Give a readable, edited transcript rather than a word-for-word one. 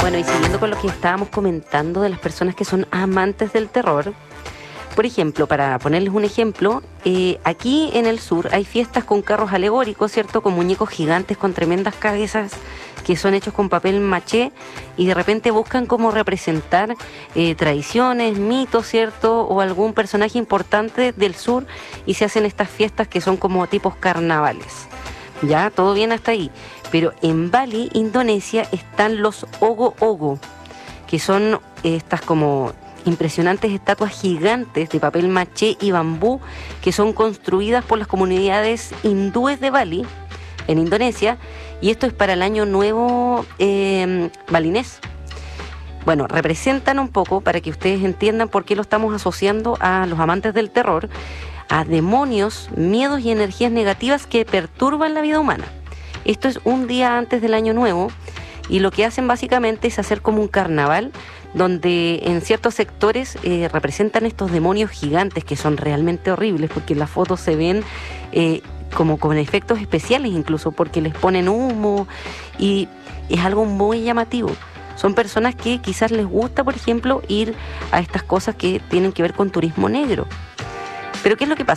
Bueno, y siguiendo con lo que estábamos comentando de las personas que son amantes del terror, por ejemplo, para ponerles un ejemplo, aquí en el sur hay fiestas con carros alegóricos, ¿cierto? Con muñecos gigantes con tremendas cabezas que son hechos con papel maché y de repente buscan como representar tradiciones, mitos, ¿cierto? O algún personaje importante del sur y se hacen estas fiestas que son como tipos carnavales. Ya, todo bien hasta ahí. Pero en Bali, Indonesia, están los ogo-ogo, que son estas como impresionantes estatuas gigantes de papel maché y bambú que son construidas por las comunidades hindúes de Bali, en Indonesia, y esto es para el año nuevo balinés. Bueno, representan un poco, para que ustedes entiendan por qué lo estamos asociando a los amantes del terror, a demonios, miedos y energías negativas que perturban la vida humana. Esto es un día antes del año nuevo y lo que hacen básicamente es hacer como un carnaval donde en ciertos sectores representan estos demonios gigantes que son realmente horribles porque en las fotos se ven como con efectos especiales incluso porque les ponen humo y es algo muy llamativo. Son personas que quizás les gusta, por ejemplo, ir a estas cosas que tienen que ver con turismo negro. Pero ¿qué es lo que pasa?